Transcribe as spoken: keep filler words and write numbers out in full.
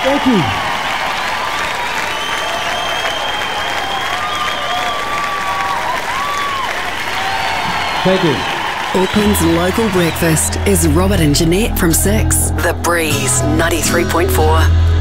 Thank you. Thank you. Auckland's local breakfast is Robert and Jeanette from six. The Breeze ninety-three point four.